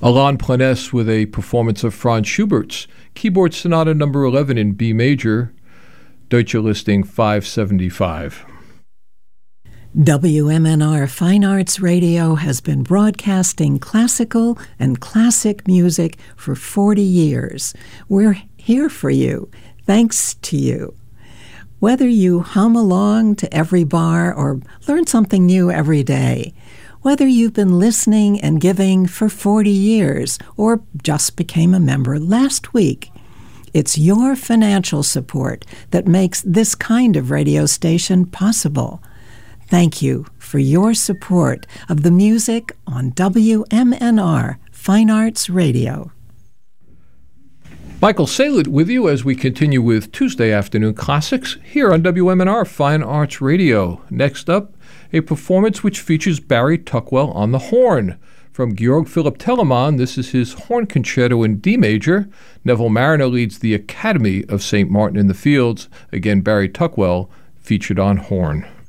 Alain Planès with a performance of Franz Schubert's Keyboard Sonata No. 11 in B major, Deutsche Listing 575. WMNR Fine Arts Radio has been broadcasting classical and classic music for 40 years. We're here for you, thanks to you. Whether you hum along to every bar or learn something new every day, whether you've been listening and giving for 40 years or just became a member last week, it's your financial support that makes this kind of radio station possible. Thank you for your support of the music on WMNR Fine Arts Radio. Michael Saylor with you as we continue with Tuesday Afternoon Classics here on WMNR Fine Arts Radio. Next up, a performance which features Barry Tuckwell on the horn. From Georg Philipp Telemann, this is his horn concerto in D major. Neville Marriner leads the Academy of St. Martin in the Fields. Again, Barry Tuckwell featured on horn.